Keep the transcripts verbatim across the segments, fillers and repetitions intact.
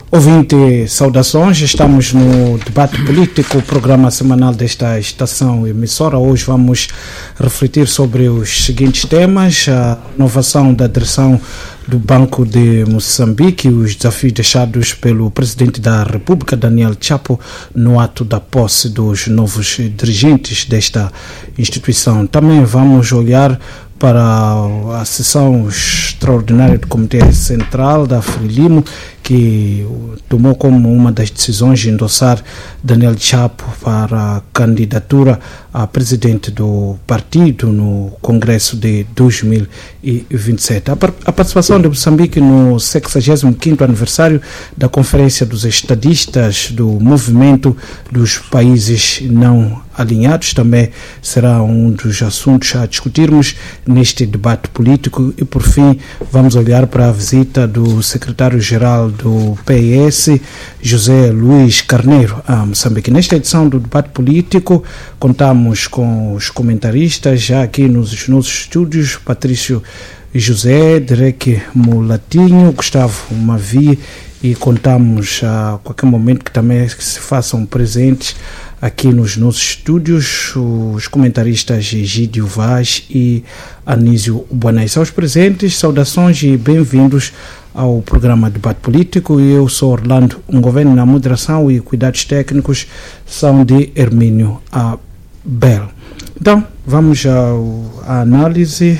Ouvinte, saudações, estamos no Debate Político, o programa semanal desta estação emissora. Hoje vamos refletir sobre os seguintes temas: a renovação da direção do Banco de Moçambique, os desafios deixados pelo Presidente da República, Daniel Chapo, no ato da posse dos novos dirigentes desta instituição. Também vamos olhar para a sessão extraordinária do Comitê Central da Frelimo, que tomou como uma das decisões de endossar Daniel Chapo para a candidatura a presidente do partido no Congresso de dois mil e vinte e sete. A participação de Moçambique no sexagésimo quinto aniversário da Conferência dos Estadistas do Movimento dos Países Não Alinhados também será um dos assuntos a discutirmos neste debate político. E, por fim, vamos olhar para a visita do secretário-geral do P S, José Luís Carneiro, a Moçambique. Nesta edição do debate político, contamos com os comentaristas já aqui nos nossos estúdios: Patrício José, Derek Mulatinho, Gustavo Mavi, e contamos a qualquer momento que também se façam presentes aqui nos nossos estúdios os comentaristas Egídio Vaz e Anísio Buanais. Aos presentes, saudações e bem-vindos ao programa Debate Político. Eu sou Orlando Ngoven, na moderação, e cuidados técnicos são de Hermínio Abel. Então, vamos ao, à análise.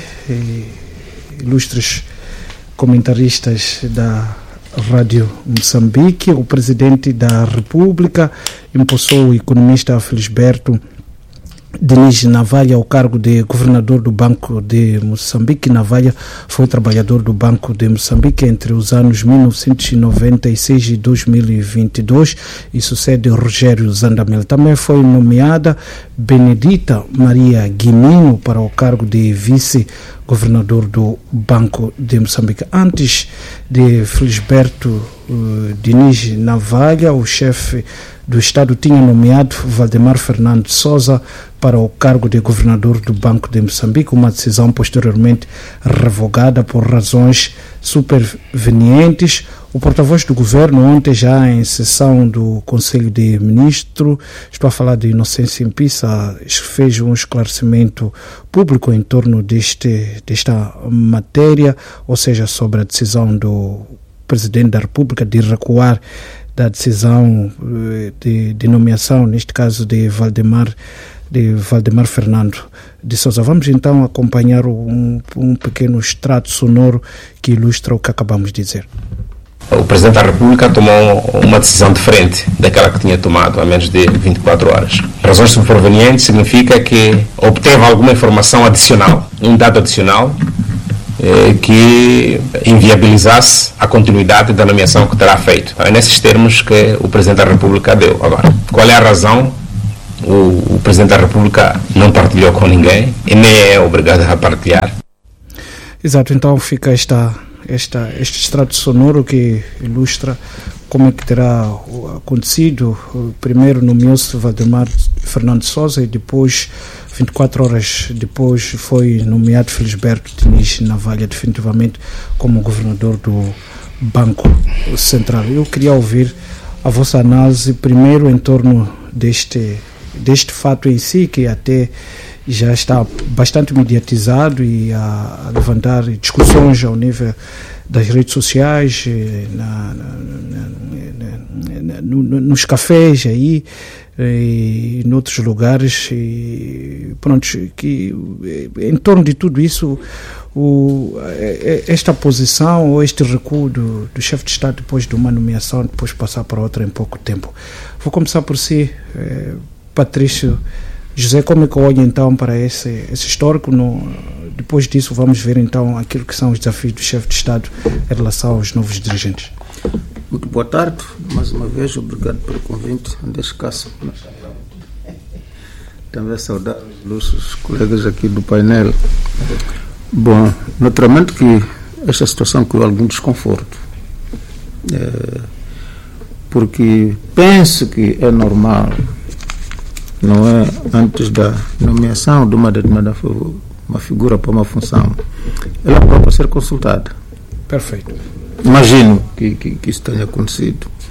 Ilustres comentaristas da Rádio Moçambique. O Presidente da República impulsou o economista Felisberto Diniz Navalha ao cargo de governador do Banco de Moçambique. Navalha foi trabalhador do Banco de Moçambique entre os anos mil novecentos e noventa e seis e dois mil e vinte e dois e sucede Rogério Zandamel. Também foi nomeada Benedita Maria Guimino para o cargo de vice-governador do Banco de Moçambique. Antes de Felisberto uh, Diniz Navalha, o chefe do Estado tinha nomeado Valdemar Fernando Sousa para o cargo de governador do Banco de Moçambique, uma decisão posteriormente revogada por razões supervenientes. O porta-voz do governo, ontem já em sessão do Conselho de Ministros, estou a falar de Inocêncio Impissa, fez um esclarecimento público em torno deste, desta matéria, ou seja, sobre a decisão do Presidente da República de recuar da decisão de, de nomeação, neste caso de Valdemar, de Valdemar Fernando de Sousa. Vamos então acompanhar um, um pequeno extrato sonoro que ilustra o que acabamos de dizer. O Presidente da República tomou uma decisão diferente daquela que tinha tomado há menos de vinte e quatro horas. Razões supervenientes significa que obteve alguma informação adicional, um dado adicional, que inviabilizasse a continuidade da nomeação que terá feito. É nesses termos que o Presidente da República deu. Agora, qual é a razão? O, o Presidente da República não partilhou com ninguém e nem é obrigado a partilhar. Exato, então fica esta, esta, este extrato sonoro que ilustra como é que terá acontecido. Primeiro nomeou-se Valdemar Fernando Sousa e depois, vinte e quatro horas depois, foi nomeado Felisberto Diniz Navalha definitivamente como governador do Banco Central. Eu queria ouvir a vossa análise primeiro em torno deste, deste fato em si, que até já está bastante mediatizado e a, a levantar discussões ao nível das redes sociais, na, na, na, na, no, nos cafés aí, e em outros lugares, e pronto, que em torno de tudo isso, o, esta posição ou este recuo do, do chefe de Estado depois de uma nomeação, depois passar para outra em pouco tempo. Vou começar por si, eh, Patrício José, como é que olha então para esse, esse histórico? No, depois disso vamos ver então aquilo que são os desafios do chefe de Estado em relação aos novos dirigentes. Muito boa tarde, mais uma vez, obrigado pelo convite, Andrés Cássio. Também saudar os nossos colegas aqui do painel. Bom, naturalmente que esta situação criou algum desconforto, é, porque penso que é normal, não é, antes da nomeação de uma determinada uma figura para uma função, ela própria ser consultada. Perfeito. Imagino que, que, que isso tenha acontecido.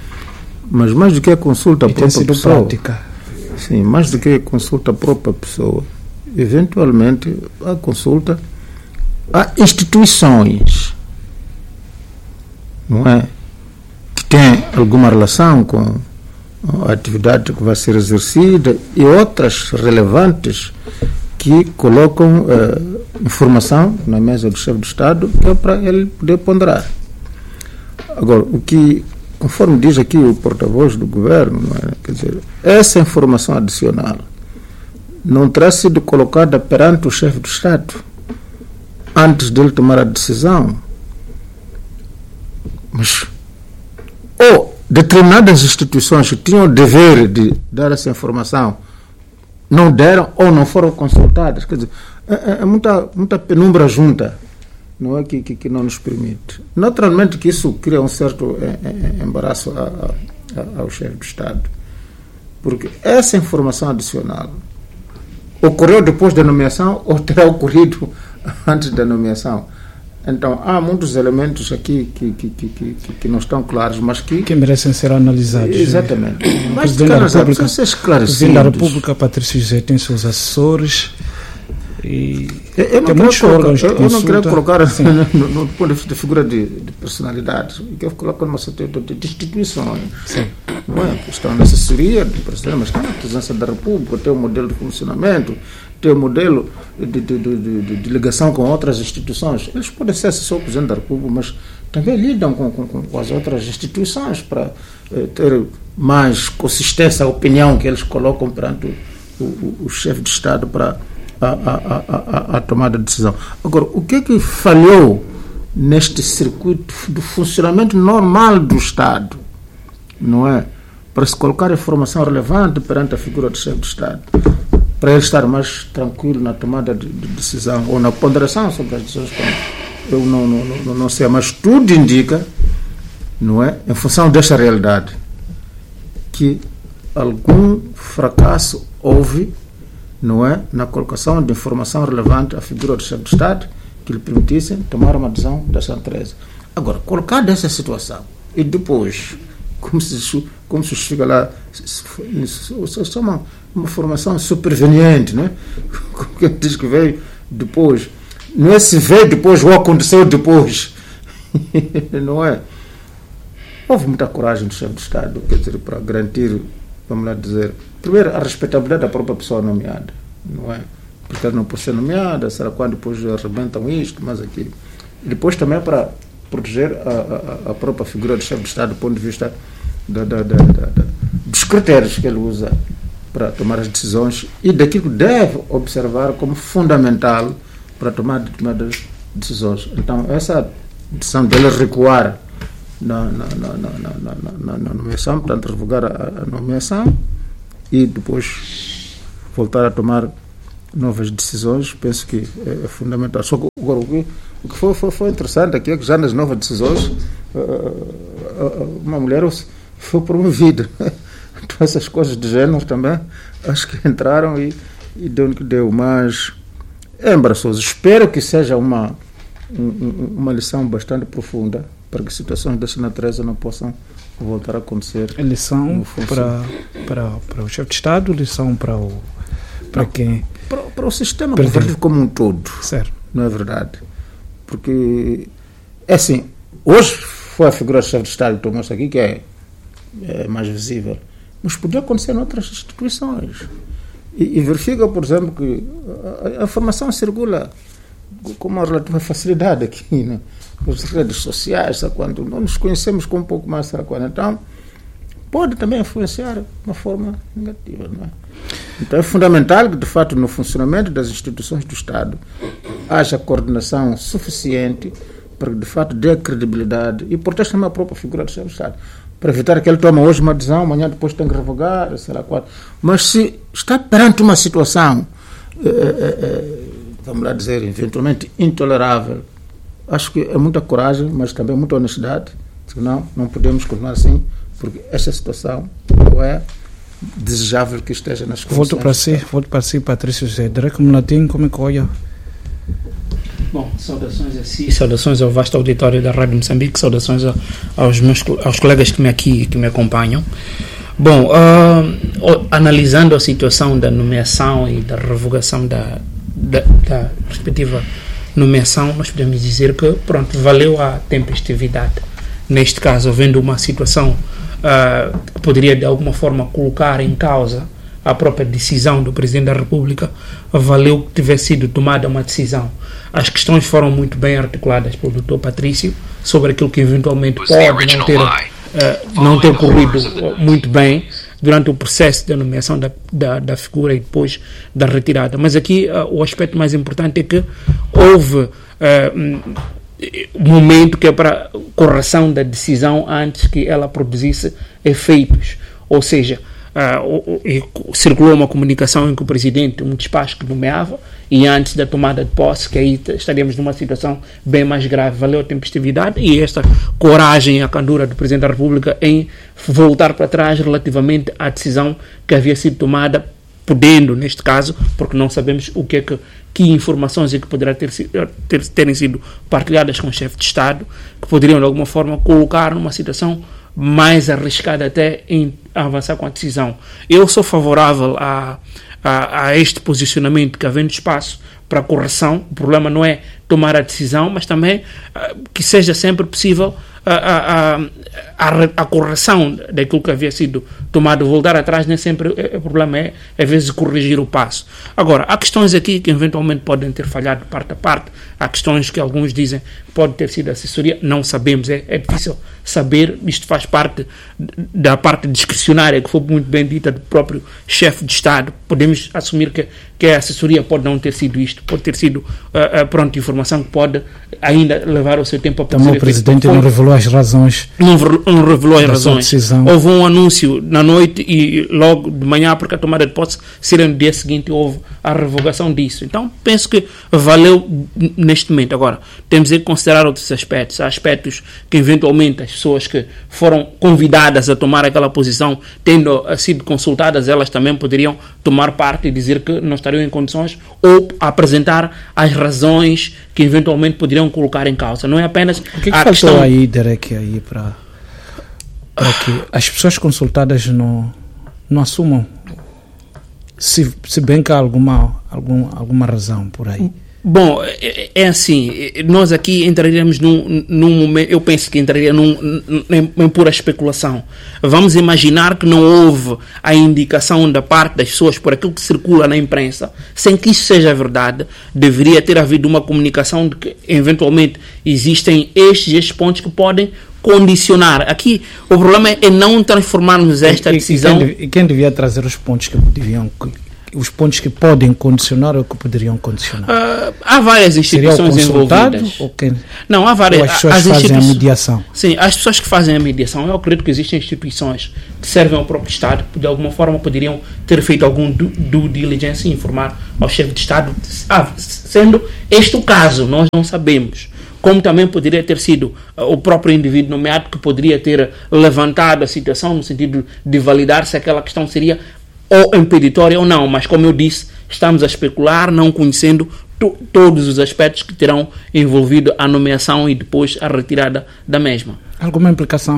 Mas mais do que a consulta à própria pessoa, prática. Sim, mais do que a consulta à própria pessoa, eventualmente a consulta a instituições, não é? Que têm alguma relação com a atividade que vai ser exercida e outras relevantes que colocam eh, informação na mesa do chefe do Estado, que é para ele poder ponderar. Agora, o que, conforme diz aqui o porta-voz do governo, não é? Quer dizer, essa informação adicional não terá sido colocada perante o chefe do Estado antes dele tomar a decisão, mas ou determinadas instituições que tinham o dever de dar essa informação não deram ou não foram consultadas. Quer dizer, é, é muita, muita penumbra junta, não é, que, que, que não nos permite. Naturalmente que isso cria um certo é, é, embaraço a, a, ao chefe do Estado, porque essa informação adicional ocorreu depois da nomeação ou terá ocorrido antes da nomeação. Então, há muitos elementos aqui que, que, que, que, que não estão claros, mas que... Que merecem ser analisados. Exatamente. Mas o Presidente da República, ser esclarecidos. o Presidente da República, Patrício José, tem seus assessores e eu, eu, não tem muitos colocar, órgãos de eu, eu não queria colocar no, no ponto de vista de figura de, de personalidade, eu quero colocar numa situação de instituições. Sim. Não é? Que estão na assessoria do Presidente, mas estão na presidência da República, tem um modelo de funcionamento, tem um modelo de, de, de, de, de ligação com outras instituições. Eles podem ser assessor do Presidente da República, mas também lidam com, com, com as outras instituições para eh, ter mais consistência à opinião que eles colocam perante o, o, o chefe de Estado para a, a, a, a, a tomada de decisão. Agora, o que é que falhou neste circuito do funcionamento normal do Estado, não é? Para se colocar informação relevante perante a figura do chefe de Estado, para ele estar mais tranquilo na tomada de, de decisão ou na ponderação sobre as decisões, eu não, não, não, não sei, mas tudo indica, não é, em função desta realidade, que algum fracasso houve, não é, na colocação de informação relevante à figura do chefe de Estado que lhe permitissem tomar uma decisão dessa natureza. Agora, colocar dessa situação e depois, como se, como se chega lá, só uma, uma formação superveniente, né? Como diz que veio depois. Não é se veio depois ou aconteceu depois. Não é? Houve muita coragem do chefe de Estado, quer dizer, para garantir, vamos lá dizer, primeiro, a respeitabilidade da própria pessoa nomeada, não é? Porque ela não pode ser nomeada, será quando depois arrebentam isto, mas aquilo. E depois também para proteger a, a, a própria figura do chefe de Estado do ponto de vista da, da, da, da, da, dos critérios que ele usa para tomar as decisões e daquilo que deve observar como fundamental para tomar determinadas decisões. Então, essa decisão dele recuar na, na, na, na, na, na, na nomeação, portanto, revogar a, a nomeação e depois voltar a tomar novas decisões, penso que é, é fundamental. Só que agora, o que, o que foi, foi, foi interessante aqui é que já nas novas decisões uh, uh, uma mulher foi promovida. Então essas coisas de género também acho que entraram e, e deu no que deu, mas é embaraçoso. Espero que seja uma, um, uma lição bastante profunda para que situações dessa natureza não possam voltar a acontecer. A lição para, para, para o chefe de Estado, lição para o para não, quem? Para, para o sistema governativo como um todo. Certo. Não é verdade? Porque, é assim, hoje foi a figura do chefe de Estado que tomou-se aqui, que é, é mais visível, mas podia acontecer em outras instituições. E, e verifica, por exemplo, que a, a informação circula com uma relativa facilidade aqui, né? Nas redes sociais, sabe quando? Nós nos conhecemos com um pouco mais, sabe quando? Então, pode também influenciar de uma forma negativa, não é? Então é fundamental que, de fato, no funcionamento das instituições do Estado haja coordenação suficiente para que, de fato, dê credibilidade e proteja também a própria figura do chefe de Estado, para evitar que ele tome hoje uma decisão, amanhã depois tem que revogar, sei lá qual. Mas se está perante uma situação, é, é, vamos lá dizer, eventualmente intolerável, acho que é muita coragem, mas também muita honestidade, senão não podemos continuar assim, porque esta situação não é desejável que esteja nas condições. Volto para si, volto para si, Patrício José. Drake Mulatim, como é que olha? Bom, saudações a si, saudações ao vasto auditório da Rádio Moçambique, saudações aos meus aos colegas que me aqui que me acompanham. Bom, uh, analisando a situação da nomeação e da revogação da, da, da respectiva nomeação, nós podemos dizer que, pronto, valeu a tempestividade. Neste caso, havendo uma situação uh, que poderia de alguma forma colocar em causa a própria decisão do Presidente da República, valeu que tivesse sido tomada uma decisão. As questões foram muito bem articuladas pelo doutor Patrício sobre aquilo que eventualmente pode não ter, uh, não ter corrido muito bem durante o processo da nomeação da, da, da figura e depois da retirada. Mas aqui uh, o aspecto mais importante é que houve uh, um momento que é para correção da decisão antes que ela produzisse efeitos. Ou seja, Uh, circulou uma comunicação em que o Presidente, um despacho que nomeava, e antes da tomada de posse, que aí estaríamos numa situação bem mais grave. Valeu a tempestividade e esta coragem e a candura do Presidente da República em voltar para trás relativamente à decisão que havia sido tomada, podendo, neste caso, porque não sabemos o que é que, que informações é que poderá ter, ter, terem sido partilhadas com o chefe de Estado, que poderiam de alguma forma colocar numa situação mais arriscada até em avançar com a decisão. Eu sou favorável a, a, a este posicionamento, que havendo espaço para correção, o problema não é tomar a decisão, mas também uh, que seja sempre possível a, a, a, a correção daquilo que havia sido tomado. Voltar atrás nem sempre o problema é, às vezes, corrigir o passo. Agora, há questões aqui que eventualmente podem ter falhado de parte a parte, há questões que alguns dizem que pode ter sido assessoria, não sabemos, é, é difícil saber, isto faz parte da parte discricionária que foi muito bem dita do próprio chefe de Estado. Podemos assumir que, que a assessoria pode não ter sido isto, pode ter sido uh, uh, pronto, informação que pode ainda levar o seu tempo a produzir. Também o Presidente não revelou as razões. Não, não revelou as razões. Houve um anúncio na noite e logo de manhã, porque a tomada de posse seria no dia seguinte, houve a revogação disso. Então, penso que valeu neste momento. Agora, temos que considerar outros aspectos. Há aspectos que, eventualmente, as pessoas que foram convidadas a tomar aquela posição, tendo sido consultadas, elas também poderiam tomar parte e dizer que não estariam em condições ou apresentar as razões que, eventualmente, poderiam colocar em causa. Não é apenas o que, que a faltou questão... aí, Derek, aí para, para que as pessoas consultadas não, não assumam, se, se bem que há alguma, algum, alguma razão por aí? Bom, é, é assim, nós aqui entraríamos num, num momento, eu penso que entraria num, em, em pura especulação. Vamos imaginar que não houve a indicação da parte das pessoas por aquilo que circula na imprensa, sem que isso seja verdade. Deveria ter havido uma comunicação de que eventualmente existem estes e estes pontos que podem condicionar. Aqui o problema é não transformarmos esta e, decisão... E quem, e quem devia trazer os pontos que deviam... os pontos que podem condicionar ou que poderiam condicionar? Uh, há várias instituições envolvidas. Ou quem? Não, há várias. Ou as pessoas as fazem instituições, a mediação? Sim, as pessoas que fazem a mediação, eu acredito que existem instituições que servem ao próprio Estado, que de alguma forma poderiam ter feito algum due, due diligence e informar ao chefe de Estado. Ah, sendo este o caso, nós não sabemos. Como também poderia ter sido uh, o próprio indivíduo nomeado que poderia ter levantado a situação no sentido de validar se aquela questão seria ou impeditória ou não, mas como eu disse, estamos a especular, não conhecendo to- todos os aspectos que terão envolvido a nomeação e depois a retirada da mesma. Alguma implicação?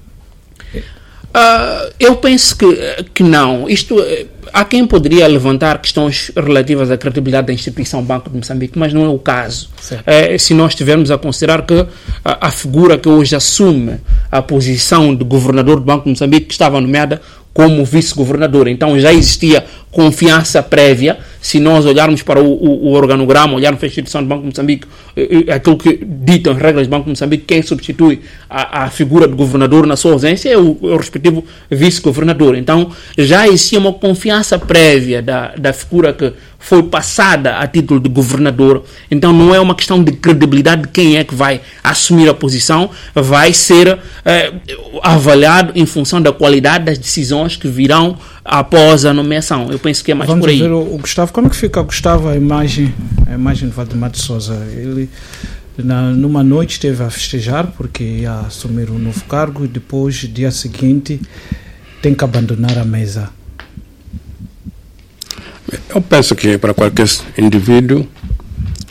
Uh, eu penso que, que não. Isto, há quem poderia levantar questões relativas à credibilidade da instituição Banco de Moçambique, mas não é o caso. É, se nós tivermos a considerar que a, a figura que hoje assume a posição de governador do Banco de Moçambique, que estava nomeada como vice-governador, então já existia confiança prévia. Se nós olharmos para o, o, o organograma, olharmos para a instituição do Banco de Moçambique, aquilo que ditam as regras do Banco de Moçambique, quem substitui a, a figura do governador na sua ausência é o, o respectivo vice-governador. Então já existia uma confiança prévia da, da figura que foi passada a título de governador. Então não é uma questão de credibilidade de quem é que vai assumir a posição, vai ser eh, avaliado em função da qualidade das decisões que virão após a nomeação. Eu penso que é mais Vamos por aí. Ver o, o Gustavo, como é que fica, Gustavo, a imagem, a imagem de Valdemar de Sousa? Ele, na, numa noite, esteve a festejar porque ia assumir um novo cargo e depois, dia seguinte, tem que abandonar a mesa. Eu penso que para qualquer indivíduo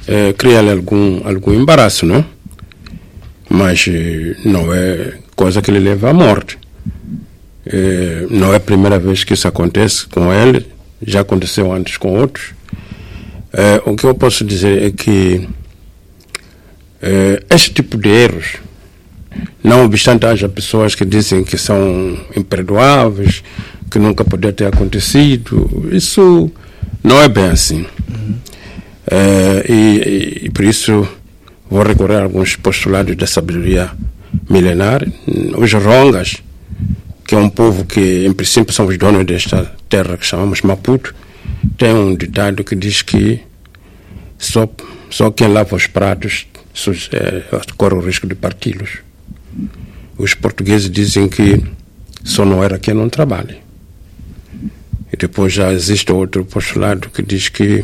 eh, cria-lhe algum, algum embaraço, não? Mas eh, não é coisa que lhe leva à morte. Eh, não é a primeira vez que isso acontece com ele, já aconteceu antes com outros. Eh, o que eu posso dizer é que eh, este tipo de erros, não obstante haja pessoas que dizem que são imperdoáveis, que nunca poderia ter acontecido, isso não é bem assim. Uhum. Eh, e, e por isso vou recorrer a alguns postulados da sabedoria milenar. Os Rongas, que é um povo que em princípio são os donos desta terra que chamamos Maputo, tem um ditado que diz que só, só quem lava os pratos é, corre o risco de parti-los. Os portugueses dizem que só não era quem não trabalha. E depois já existe outro postulado que diz que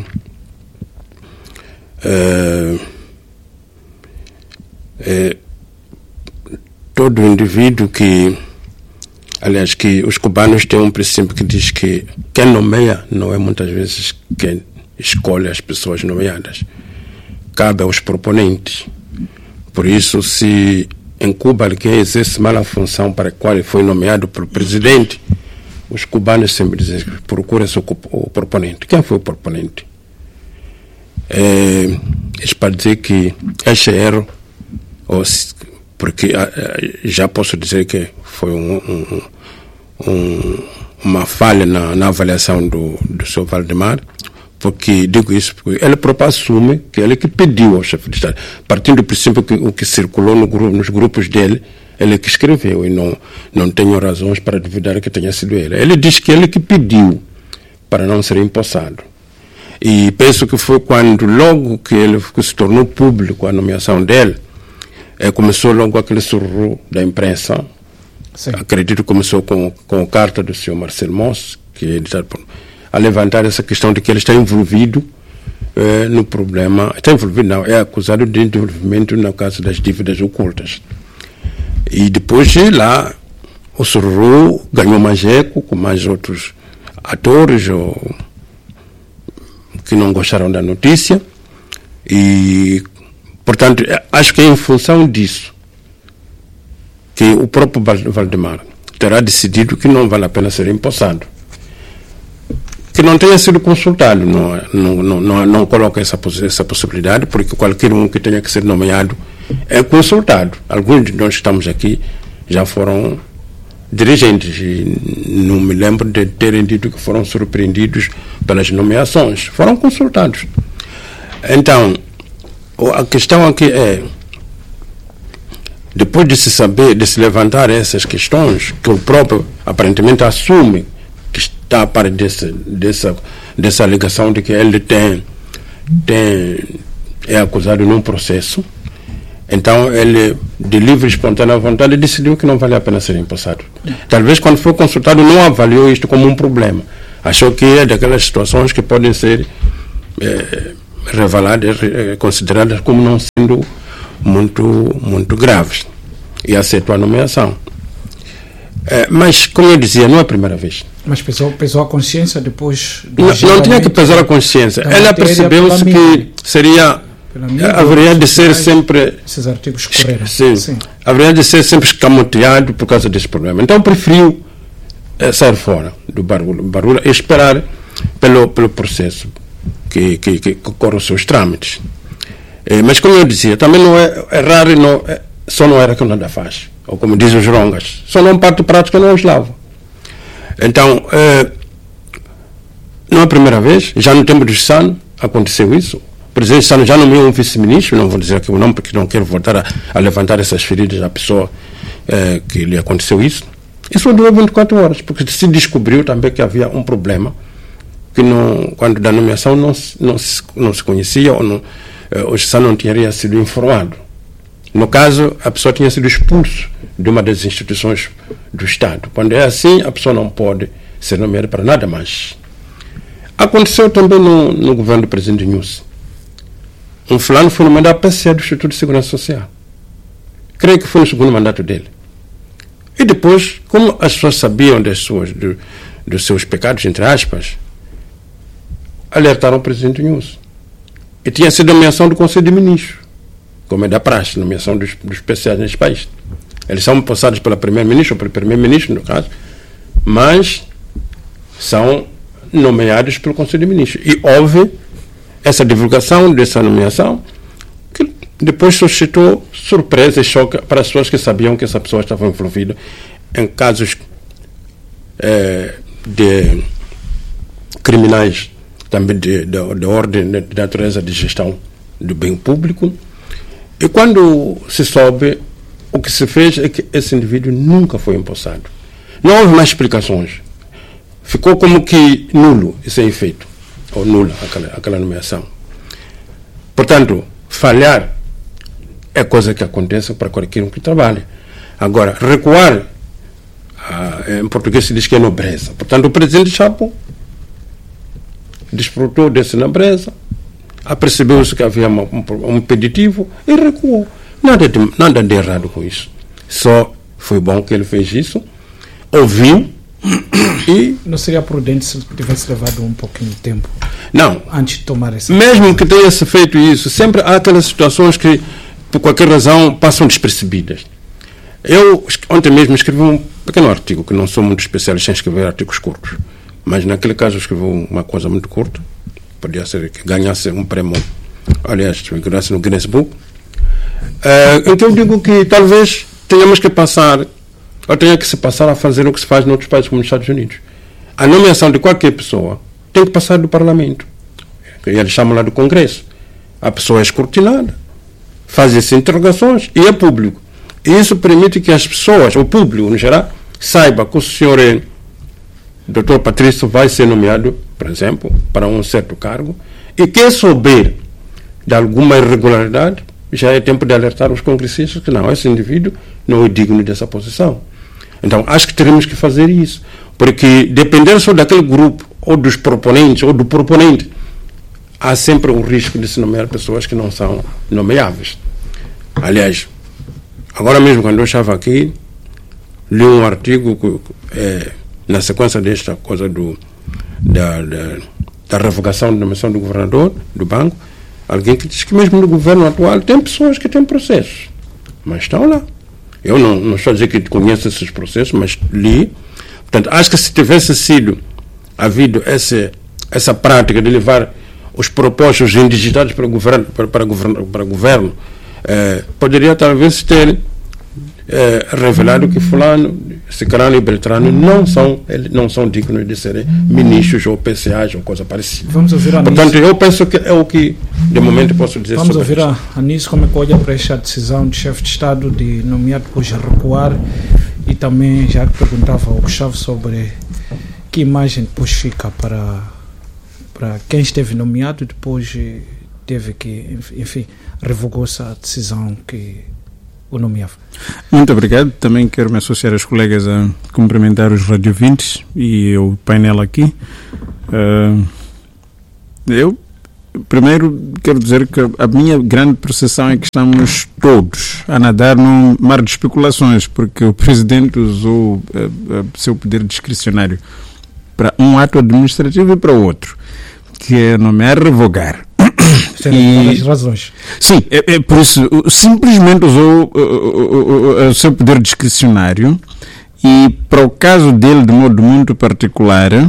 é, é, todo indivíduo que, aliás, que os cubanos têm um princípio que diz que quem nomeia não é muitas vezes quem escolhe as pessoas nomeadas, cabe aos proponentes. Por isso, se em Cuba alguém exerce mal a função para a qual foi nomeado pelo presidente, os cubanos sempre dizem que procura-se o, o proponente. Quem foi o proponente? É, isso para dizer que este erro, ou se, porque já posso dizer que foi um, um, um, uma falha na, na avaliação do, do senhor Valdemar, porque digo isso porque ele próprio assume que ele que pediu ao chefe de Estado, partindo do princípio que o que circulou no grupo, nos grupos dele, ele que escreveu, e não, não tenho razões para duvidar que tenha sido ele. Ele diz que ele que pediu para não ser empossado. E penso que foi quando, logo que ele que se tornou público a nomeação dele, é, começou logo aquele sururu da imprensa. Sim. Acredito que começou com, com a carta do senhor Marcelo Moss, que ele está a levantar essa questão de que ele está envolvido eh, no problema, está envolvido não, é acusado de envolvimento no caso das dívidas ocultas. E depois de lá, o sururu ganhou mais eco com mais outros atores ou, que não gostaram da notícia, e portanto acho que é em função disso que o próprio Valdemar terá decidido que não vale a pena ser empossado, que não tenha sido consultado, não, não, não, não, não coloca essa, essa possibilidade, porque qualquer um que tenha que ser nomeado é consultado. Alguns de nós que estamos aqui já foram dirigentes e não me lembro de terem dito que foram surpreendidos pelas nomeações, foram consultados. Então, a questão aqui é, depois de se saber, de se levantar essas questões, que o próprio aparentemente assume que está a par desse, dessa, dessa alegação de que ele tem, tem, é acusado num processo, então ele, de livre e espontânea vontade, decidiu que não vale a pena ser empossado. Talvez quando foi consultado não avaliou isto como um problema. Achou que é daquelas situações que podem ser é, reveladas, é, consideradas como não sendo muito, muito graves. E aceitou a nomeação. É, mas, como eu dizia, não é a primeira vez. Mas pesou, pesou a consciência depois? Não, não tinha que pesar a consciência. Ela percebeu-se que seria... haveria de ser sempre esses artigos correram. Sim, sim. Haveria de ser sempre escamoteado por causa desse problema. Então preferiu eh, sair fora do barulho, barulho e esperar pelo, pelo processo que, que, que corre os seus trâmites. Eh, mas como eu dizia, também não é, é raro, não, é, só não era que nada faz. Ou como dizem os Rongas, só não parte prática não os lava. Então, eh, não é a primeira vez, já no tempo do Sano aconteceu isso. O presidente Sano já nomeou um vice-ministro, não vou dizer aqui o nome porque não quero voltar a, a levantar essas feridas à pessoa eh, que lhe aconteceu isso. Isso durou vinte e quatro horas, porque se descobriu também que havia um problema, que não, quando da nomeação não, não, se, não se conhecia, ou não, eh, o Sano não teria sido informado. No caso, a pessoa tinha sido expulsa de uma das instituições do Estado. Quando é assim, a pessoa não pode ser nomeada para nada mais. Aconteceu também no, no governo do presidente Nyusi. Um fulano foi nomeado a P C do Instituto de Segurança Social. Creio que foi no segundo mandato dele. E depois, como as pessoas sabiam das suas, do, dos seus pecados, entre aspas, alertaram o presidente Nyusi. E tinha sido nomeação do Conselho de Ministros, como é da praxe, nomeação dos, dos especiais neste país. Eles são passados pela primeira-ministra, ou pelo primeiro-ministro, no caso, mas são nomeados pelo Conselho de Ministros. E houve essa divulgação dessa nomeação, que depois suscitou surpresa e choque para as pessoas que sabiam que essa pessoa estava envolvida em casos é, de criminais, também de, de, de ordem, de, de natureza de gestão do bem público. E quando se soube, o que se fez é que esse indivíduo nunca foi empossado. Não houve mais explicações. Ficou como que nulo esse efeito, ou nula aquela, aquela nomeação. Portanto, falhar é coisa que acontece para qualquer um que trabalha. Agora, recuar, ah, em português se diz que é nobreza. Portanto, o presidente Chapo desfrutou dessa nobreza, apercebeu-se que havia um, um impeditivo e recuou. Nada de, nada de errado com isso. Só foi bom que ele fez isso, ouviu e... Não seria prudente se tivesse levado um pouquinho de tempo? Não. Antes de tomar essa... Mesmo que tenha se feito isso, sempre há aquelas situações que, por qualquer razão, passam despercebidas. Eu, ontem mesmo, escrevi um pequeno artigo, que não sou muito especialista em escrever artigos curtos, mas naquele caso eu escrevi uma coisa muito curta, podia ser que ganhasse um prêmio, aliás, ganhasse no Guinness Book, uh, em que eu digo que talvez tenhamos que passar, ou tenha que se passar a fazer o que se faz em outros países como nos Estados Unidos. A nomeação de qualquer pessoa tem que passar do Parlamento, que eles chamam lá do Congresso. A pessoa é escrutinada, faz-se interrogações e é público. E isso permite que as pessoas, o público no geral, saiba que o senhor é, doutor Patrício vai ser nomeado, por exemplo, para um certo cargo, e quem souber de alguma irregularidade, já é tempo de alertar os congressistas que não, esse indivíduo não é digno dessa posição. Então, acho que teremos que fazer isso, porque dependendo só daquele grupo, ou dos proponentes, ou do proponente, há sempre o risco de se nomear pessoas que não são nomeáveis. Aliás, agora mesmo, quando eu estava aqui, li um artigo que, é, na sequência desta coisa do, da, da, da revogação da nomeação do governador do banco, alguém que diz que mesmo no governo atual tem pessoas que têm processos, mas estão lá. Eu não, não estou a dizer que conheço esses processos, mas li. Portanto, acho que se tivesse sido havido essa, essa prática de levar os propostos indigitados para o governo, para, para governo, para governo eh, poderia talvez ter eh, revelado que fulano, ciclano e beltrano não são, eles não são dignos de serem ministros ou P C As ou coisa parecida. Vamos ouvir a Portanto, eu penso que é o que de momento posso dizer. Vamos sobre ouvir a Anísio como é que olha para esta decisão do chefe de Estado de nomear depois recuar, e também já perguntava ao Gustavo sobre que imagem depois fica para, para quem esteve nomeado depois teve que, enfim, revogou-se a decisão que o nomeava. Muito obrigado. Também quero me associar aos colegas a cumprimentar os radiovintes e o painel aqui. Uh, eu, primeiro, quero dizer que a minha grande percepção é que estamos todos a nadar num mar de especulações, porque o Presidente usou o seu poder discricionário para um ato administrativo e para o outro, que é nomear revogar. Tem várias razões. Sim, é, é por isso, simplesmente usou o, o, o, o seu poder discricionário, e para o caso dele, de modo muito particular, uh,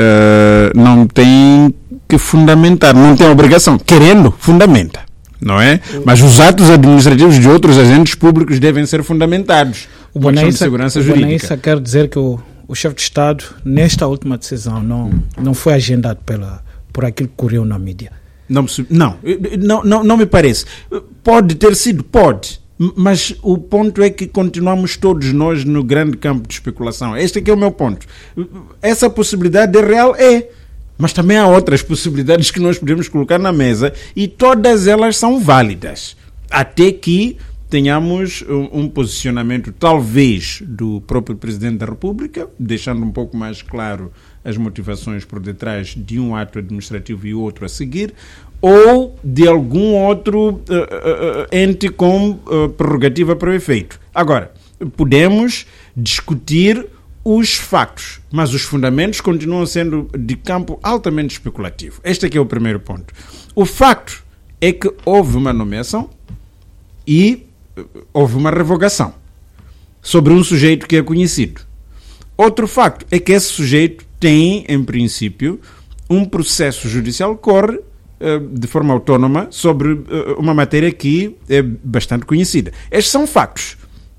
não tem que fundamentar, não tem obrigação, querendo, fundamenta, não é? Mas os atos administrativos de outros agentes públicos devem ser fundamentados. O Bonaissa quer dizer que o, o chefe de Estado, nesta última decisão, não, não foi agendado pela, por aquilo que correu na mídia. Não, não, não, não, não me parece. Pode ter sido, pode, mas o ponto é que continuamos todos nós no grande campo de especulação. Este aqui é o meu ponto. Essa possibilidade é real, é, mas também há outras possibilidades que nós podemos colocar na mesa e todas elas são válidas, até que tenhamos um, um posicionamento talvez do próprio Presidente da República, deixando um pouco mais claro as motivações por detrás de um ato administrativo e outro a seguir, ou de algum outro uh, uh, ente com uh, prerrogativa para o efeito. Agora, podemos discutir os factos, mas os fundamentos continuam sendo de campo altamente especulativo. Este aqui é o primeiro ponto. O facto é que houve uma nomeação e houve uma revogação sobre um sujeito que é conhecido. Outro facto é que esse sujeito tem, em princípio, um processo judicial que corre uh, de forma autónoma sobre uh, uma matéria que é bastante conhecida. Estes são factos.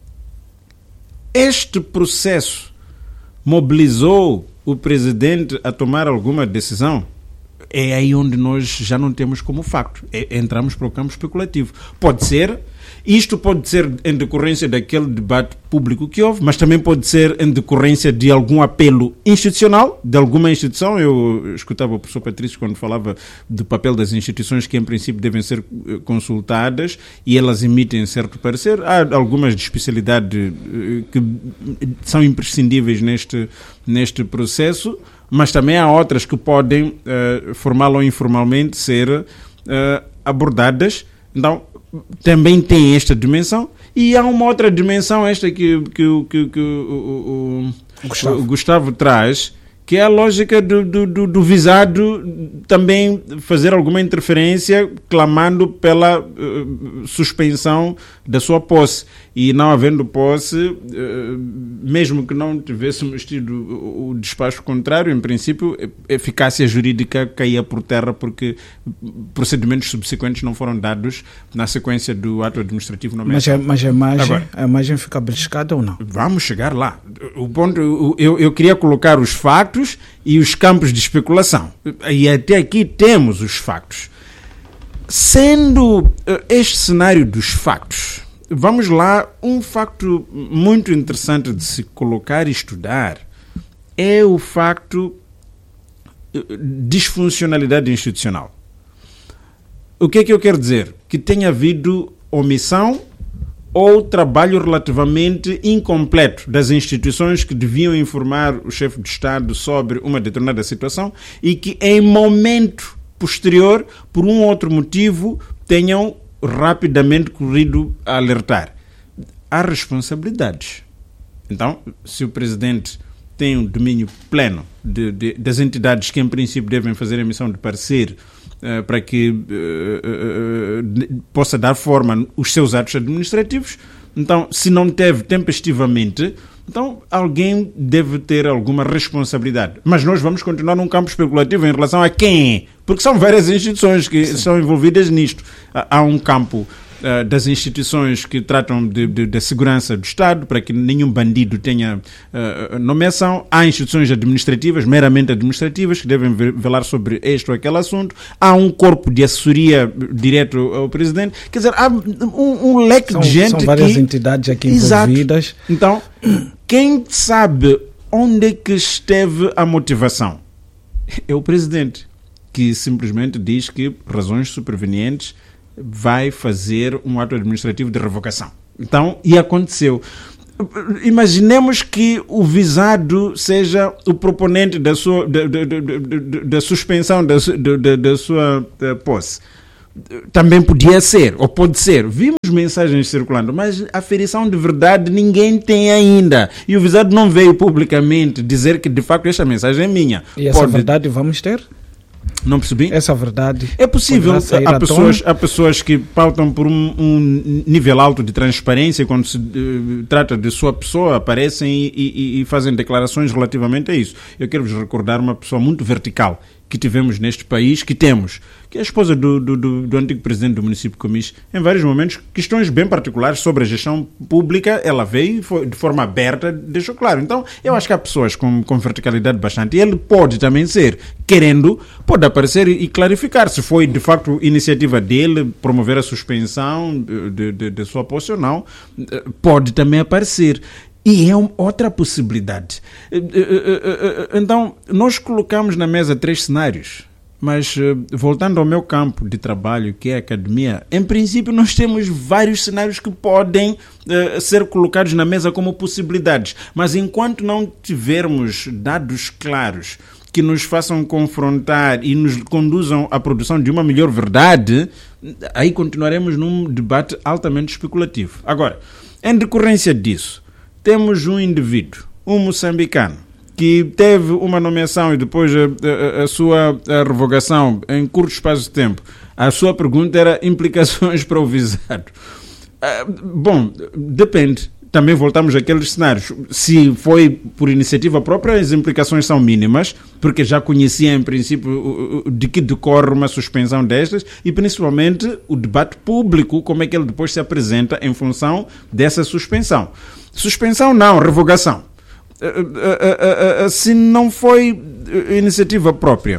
Este processo mobilizou o presidente a tomar alguma decisão? É aí onde nós já não temos como facto. É, entramos para o campo especulativo. Pode ser, isto pode ser em decorrência daquele debate público que houve, mas também pode ser em decorrência de algum apelo institucional, de alguma instituição. Eu escutava o professor Patrício quando falava do papel das instituições que, em princípio, devem ser consultadas e elas emitem certo parecer. Há algumas de especialidade que são imprescindíveis neste, neste processo, mas também há outras que podem, uh, formal ou informalmente, ser uh, abordadas. Então, também tem esta dimensão. E há uma outra dimensão, esta que, que, que, que o, o, Gustavo. o Gustavo traz, que é a lógica do, do, do visado também fazer alguma interferência clamando pela uh, suspensão da sua posse. E não havendo posse, uh, mesmo que não tivéssemos tido o, o despacho contrário, em princípio, a eficácia jurídica caía por terra porque procedimentos subsequentes não foram dados na sequência do ato administrativo nomeado. Mas, a, mas a, imagem, Agora, a imagem fica beliscada ou não? Vamos chegar lá. O ponto, eu, eu queria colocar os factos e os campos de especulação. E até aqui temos os factos. Sendo este cenário dos factos, vamos lá, um facto muito interessante de se colocar e estudar é o facto de disfuncionalidade institucional. O que é que eu quero dizer? Que tenha havido omissão ou trabalho relativamente incompleto das instituições que deviam informar o chefe de Estado sobre uma determinada situação e que em momento posterior, por um outro motivo, tenham rapidamente corrido a alertar. Há responsabilidades. Então, se o Presidente tem um domínio pleno de, de, das entidades que, em princípio, devem fazer a emissão de parecer uh, para que uh, uh, uh, possa dar forma aos seus atos administrativos, então, se não teve tempestivamente, então alguém deve ter alguma responsabilidade. Mas nós vamos continuar num campo especulativo em relação a quem é, porque são várias instituições que Sim. são envolvidas nisto. Há um campo uh, das instituições que tratam de, de, da segurança do Estado, para que nenhum bandido tenha uh, nomeação. Há instituições administrativas, meramente administrativas, que devem velar sobre este ou aquele assunto. Há um corpo de assessoria direto ao Presidente. Quer dizer, há um, um leque são, de gente São várias que... entidades aqui envolvidas. Exato. Então, quem sabe onde é que esteve a motivação? É o Presidente, que simplesmente diz que razões supervenientes vai fazer um ato administrativo de revogação. Então, e aconteceu. Imaginemos que o visado seja o proponente da sua da, da, da, da, da suspensão da, da, da sua da posse. Também podia ser, ou pode ser. Vimos mensagens circulando, mas a aferição de verdade ninguém tem ainda. E o visado não veio publicamente dizer que, de facto, esta mensagem é minha. E essa pode... verdade vamos ter? Não percebi? Essa verdade é possível. Há pessoas, há pessoas que pautam por um, um nível alto de transparência quando se uh, trata de sua pessoa, aparecem e, e, e fazem declarações relativamente a isso. Eu quero-vos recordar uma pessoa muito vertical que tivemos neste país, que temos, que é a esposa do, do, do, do antigo presidente do município de Comiche. Em vários momentos, questões bem particulares sobre a gestão pública, ela veio e foi, de forma aberta, deixou claro. Então, eu acho que há pessoas com, com verticalidade bastante. E ele pode também ser, querendo, pode aparecer e, e clarificar se foi, de facto, iniciativa dele promover a suspensão de, de, de sua posse ou não. Pode também aparecer. E é outra possibilidade. Então, nós colocamos na mesa três cenários, mas voltando ao meu campo de trabalho, que é a academia, em princípio nós temos vários cenários que podem uh, ser colocados na mesa como possibilidades, mas enquanto não tivermos dados claros que nos façam confrontar e nos conduzam à produção de uma melhor verdade, aí continuaremos num debate altamente especulativo. Agora, em decorrência disso, temos um indivíduo, um moçambicano, que teve uma nomeação e depois a, a, a sua a revogação em curto espaço de tempo, a sua pergunta era implicações para o visado. Ah, bom, depende. Também voltamos àqueles cenários. Se foi por iniciativa própria, as implicações são mínimas, porque já conhecia em princípio de que decorre uma suspensão destas e principalmente o debate público, como é que ele depois se apresenta em função dessa suspensão. Suspensão não, revogação. Se não foi iniciativa própria,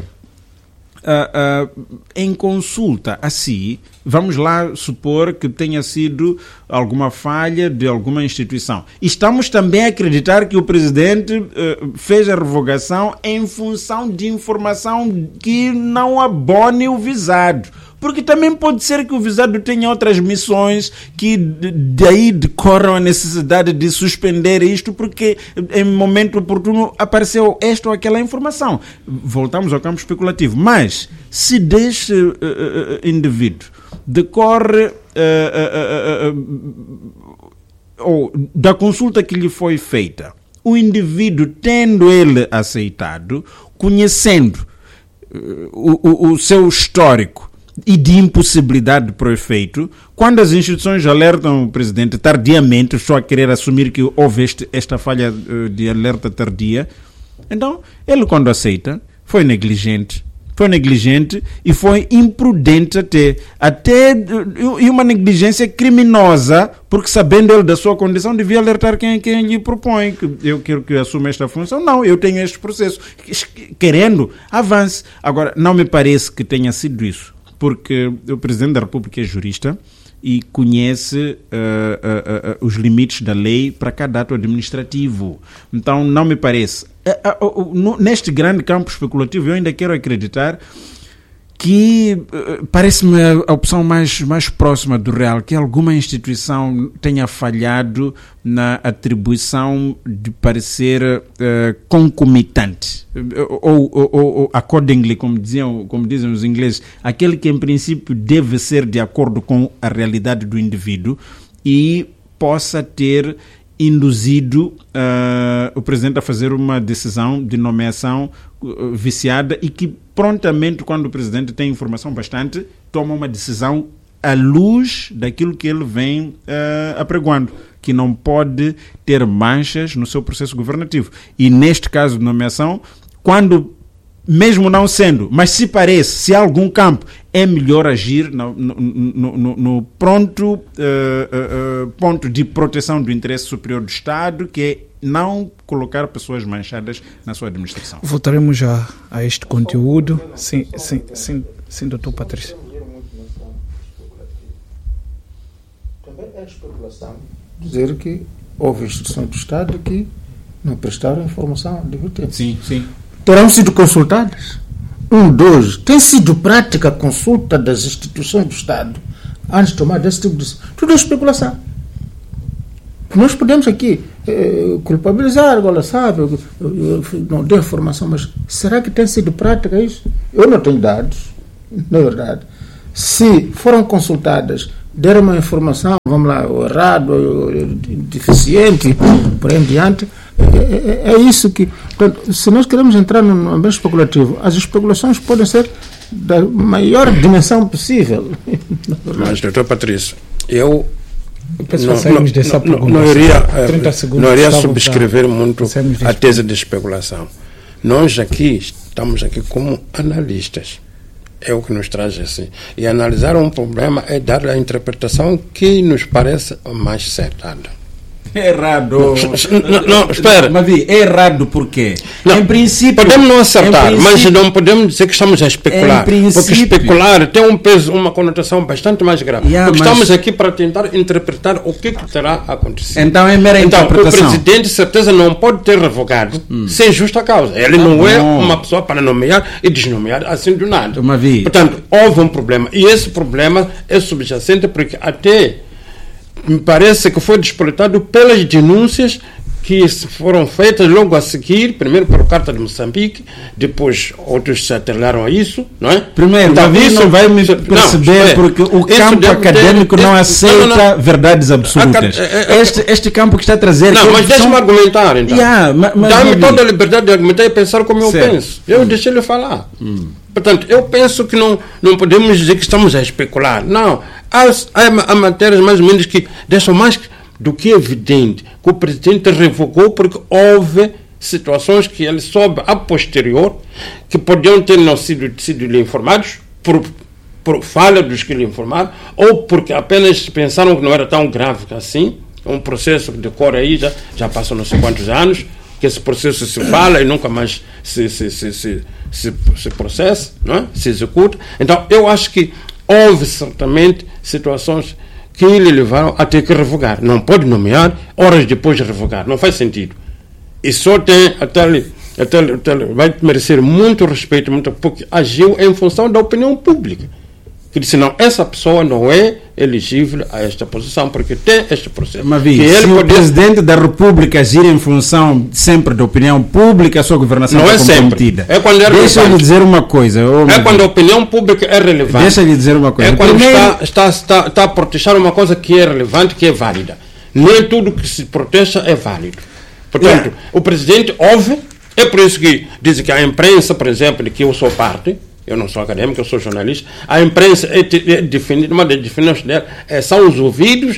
Uh, uh, em consulta a si, vamos lá supor que tenha sido alguma falha de alguma instituição. Estamos também a acreditar que o presidente uh, fez a revogação em função de informação que não abone o visado. Porque também pode ser que o visado tenha outras missões que daí decorram a necessidade de suspender isto porque em momento oportuno apareceu esta ou aquela informação. Voltamos ao campo especulativo. Mas se deste uh, uh, indivíduo decorre uh, uh, uh, uh, ou da consulta que lhe foi feita, o indivíduo tendo ele aceitado, conhecendo uh, o, o, o seu histórico e de impossibilidade para o efeito, quando as instituições alertam o presidente tardiamente, só a querer assumir que houve este, esta falha de alerta tardia, então ele, quando aceita, foi negligente. Foi negligente e foi imprudente até, até e uma negligência criminosa, porque sabendo ele da sua condição, devia alertar quem, quem lhe propõe, que eu quero que assuma esta função. Não, eu tenho este processo. Querendo, avance. Agora, não me parece que tenha sido isso, porque o Presidente da República é jurista e conhece uh, uh, uh, os limites da lei para cada ato administrativo. Então, não me parece. Uh, uh, uh, no, neste grande campo especulativo, eu ainda quero acreditar que uh, parece-me a opção mais, mais próxima do real, que alguma instituição tenha falhado na atribuição de parecer uh, concomitante, ou, ou, ou accordingly, como, diziam, como dizem os ingleses, aquele que em princípio deve ser de acordo com a realidade do indivíduo e possa ter induzido uh, o Presidente a fazer uma decisão de nomeação uh, viciada e que prontamente, quando o Presidente tem informação bastante, toma uma decisão à luz daquilo que ele vem uh, apregoando, que não pode ter manchas no seu processo governativo. E neste caso de nomeação, quando, mesmo não sendo, mas se parece, se há algum campo, é melhor agir no, no, no, no pronto uh, uh, uh, ponto de proteção do interesse superior do Estado, que é não colocar pessoas manchadas na sua administração. Voltaremos já a este conteúdo. Sim, sim, sim, sim, doutor Patrício. Também é especulação dizer que houve instituições do Estado que não prestaram informação de tempo. Sim, sim. Terão sido consultadas? Um, dois. Tem sido prática a consulta das instituições do Estado antes de tomar desse tipo de decisão? Tudo é especulação. Nós podemos aqui eh, culpabilizar, agora sabe, eu, eu, eu não dei informação, mas será que tem sido prática isso? Eu não tenho dados, não é verdade. Se foram consultadas, deram uma informação, vamos lá, errado, deficiente, por aí em diante, é, é, é isso que... Portanto, se nós queremos entrar no ambiente especulativo, as especulações podem ser da maior dimensão possível. Mas, doutor Patrício, eu... Não, não, dessa não, não, não iria, não iria subscrever para, muito a tese de especulação. Nós aqui estamos aqui como analistas. É o que nos traz assim. E analisar um problema é dar a interpretação que nos parece mais acertada. Errado. Não, não, espera. Mas é errado por quê? Não, em princípio, podemos não acertar, em mas não podemos dizer que estamos a especular. Porque especular tem um peso, uma conotação bastante mais grave. Yeah, porque mas... estamos aqui para tentar interpretar o que, que terá acontecido. Então é mera então, interpretação. O presidente, de certeza, não pode ter revogado hum. sem justa causa. Ele não, não é uma pessoa para nomear e desnomear assim do nada. Uma vez. Portanto, houve um problema. E esse problema é subjacente porque até me parece que foi despoletado pelas denúncias que foram feitas logo a seguir, primeiro pela Carta de Moçambique, depois outros se atrelaram a isso, não é? Primeiro, então, Davi isso não vai me perceber, não, porque o campo acadêmico ter, não aceita não, não, verdades absolutas. A, a, a, este, este campo que está a trazer... Não, mas deixa-me são... argumentar, então. Yeah, Dá-me toda a liberdade de argumentar e pensar como certo. eu penso. Eu hum. deixei-lhe falar. Hum. Portanto, eu penso que não, não podemos dizer que estamos a especular. Não. Há, há, há matérias mais ou menos que deixam mais do que evidente que o presidente revogou porque houve situações que ele soube a posterior que podiam ter não sido, sido lhe informados por, por falha dos que lhe informaram ou porque apenas pensaram que não era tão grave assim. Um processo que decorre aí, já, já passam não sei quantos anos, que esse processo se fala e nunca mais se, se, se, se, se, se processa, não é? Se executa. Então, eu acho que houve certamente situações que lhe levaram a ter que revogar. Não pode nomear horas depois de revogar. Não faz sentido. E só tem, até, até, até vai merecer muito respeito, muito, porque agiu em função da opinião pública. Que disse, não, essa pessoa não é elegível a esta posição, porque tem este processo. Mas, vi, que ele se pode... o Presidente da República agir em função sempre da opinião pública, a sua governação não está é comprometida. Sempre. É quando é Deixa-lhe dizer uma coisa. Oh, é quando a opinião pública é relevante. Deixa-lhe dizer uma coisa. É quando Primeiro... está, está, está, está a proteger uma coisa que é relevante, que é válida. Nem tudo que se proteja é válido. Portanto, yeah. o Presidente ouve, é por isso que dizem que a imprensa, por exemplo, de que eu sou parte, eu não sou acadêmico, eu sou jornalista, a imprensa é, é definida, uma das definições dela é, são os ouvidos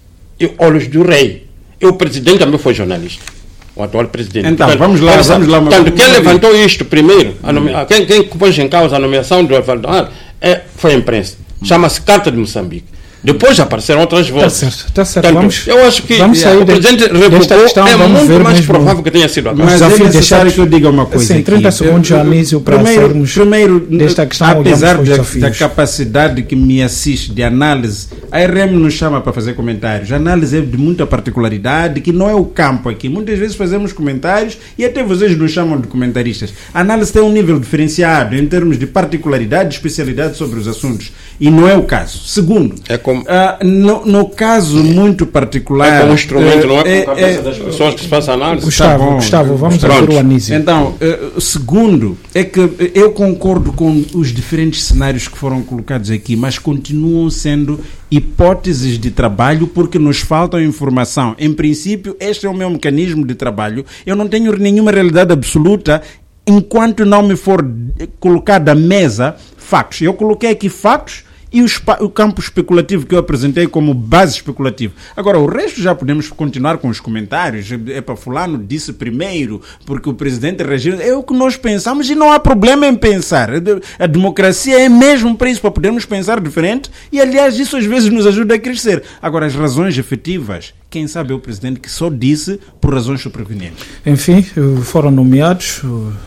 e olhos do rei. E o presidente também foi jornalista, o atual presidente. Então, portanto, vamos lá, vamos sabe, lá. Portanto, quem levantou isto primeiro, a nome, a, quem, quem pôs em causa a nomeação do Evaldo é, foi a imprensa. Chama-se Carta de Moçambique. Depois apareceram outras vozes. Está certo, está certo. Portanto, vamos, eu acho que vamos sair o presidente revogou, questão, é muito mais mesmo. provável que tenha sido agora. Mas é necessário que eu diga uma coisa. Sim, trinta segundos, Anísio, para primeiro, sairmos primeiro, desta questão. Apesar da, da capacidade que me assiste de análise, a R M nos chama para fazer comentários. A análise é de muita particularidade, que não é o campo aqui. Muitas vezes fazemos comentários e até vocês nos chamam de comentaristas. A análise tem um nível diferenciado em termos de particularidade e especialidade sobre os assuntos. E não é o caso. Segundo, é como... uh, no, no caso muito particular... É como um instrumento, uh, não é com a cabeça é, das pessoas que se faz a análise. Gustavo, tá bom, Gustavo, vamos pronto. ver o Anísio. Então, uh, segundo, é que eu concordo com os diferentes cenários que foram colocados aqui, mas continuam sendo hipóteses de trabalho porque nos falta informação. Em princípio, este é o meu mecanismo de trabalho. Eu não tenho nenhuma realidade absoluta enquanto não me for colocada à mesa factos. Eu coloquei aqui factos e o, o campo especulativo que eu apresentei como base especulativa. Agora, o resto já podemos continuar com os comentários. É para fulano disse primeiro, porque o presidente regiu. É o que nós pensamos e não há problema em pensar. A democracia é mesmo para isso, para podermos pensar diferente e, aliás, isso às vezes nos ajuda a crescer. Agora, as razões efetivas, quem sabe é o presidente que só disse por razões supervenientes. Enfim, foram nomeados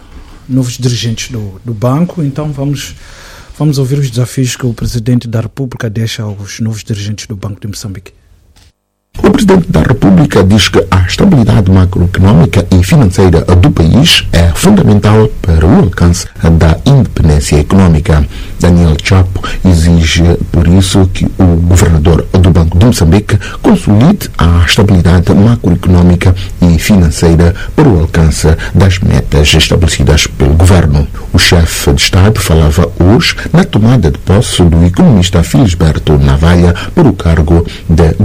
novos dirigentes do, do banco, então vamos... Vamos ouvir os desafios que o Presidente da República deixa aos novos dirigentes do Banco de Moçambique. O Presidente da República diz que a estabilidade macroeconómica e financeira do país é fundamental para o alcance da independência económica. Daniel Chapo exige, por isso, que o governador do Banco de Moçambique consolide a estabilidade macroeconómica e financeira para o alcance das metas estabelecidas pelo governo. O chefe de Estado falava hoje na tomada de posse do economista Felisberto Navalha para o cargo de